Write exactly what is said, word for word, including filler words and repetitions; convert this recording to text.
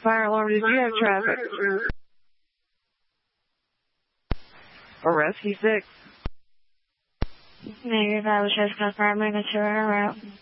Fire alarm, did you have traffic? Or rescue six? Negative, I was just confirming that you were en route.